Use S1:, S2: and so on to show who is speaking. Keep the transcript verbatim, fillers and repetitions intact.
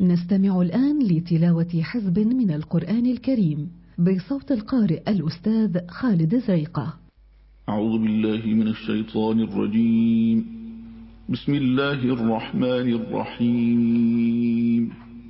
S1: نستمع الآن لتلاوة حزب من القرآن الكريم بصوت القارئ الأستاذ خالد زريقة.
S2: أعوذ بالله من الشيطان الرجيم. بسم الله الرحمن الرحيم.